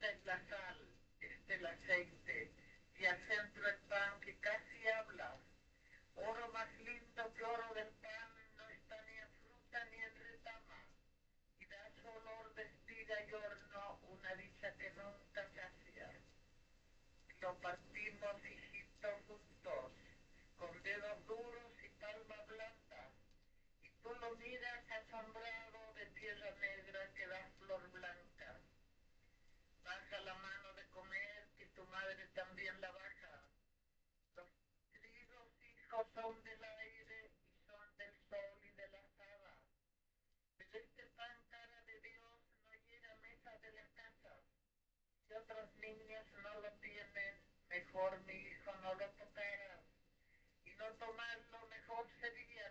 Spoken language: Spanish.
esta es la sal, este el aceite, y al centro el pan que casi habla. Oro más lindo que oro del pan no está ni en fruta ni en retama, y da su olor de espiga y horno una dicha que nunca sacia. Lo partimos, hijito, juntos, con dedos duros y palma blanda, y tú lo miras asombrado de tierra negra que da flor blanca. Baja la mano de comer, que tu madre también la baja. Los queridos hijos son del aire y son del sol y de las hadas. Pero este pan, cara de Dios, no llega a mesa de las casas. Si otros niños no lo tienen, mejor mi hijo no lo tocara. Y no tomarlo mejor sería